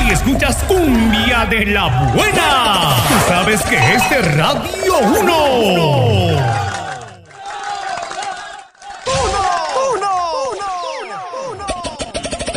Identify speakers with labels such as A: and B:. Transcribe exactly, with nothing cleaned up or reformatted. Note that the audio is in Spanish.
A: si escuchas cumbia de la buena, tú sabes que es de Radio uno.